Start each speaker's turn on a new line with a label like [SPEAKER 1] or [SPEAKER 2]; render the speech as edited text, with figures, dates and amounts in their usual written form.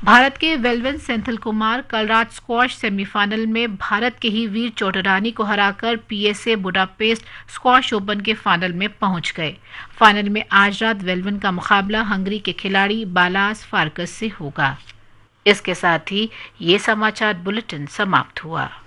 [SPEAKER 1] भारत के वेलवन सेंथिल कुमार कल रात स्क्वॉश सेमीफाइनल में भारत के ही वीर चोटरानी को हराकर पीएसए बुडापेस्ट स्क्वॉश ओपन के फाइनल में पहुंच गए। फाइनल में आज रात वेलवन का मुकाबला हंगरी के खिलाड़ी बालास फार्कस से होगा। इसके साथ ही ये समाचार बुलेटिन समाप्त हुआ।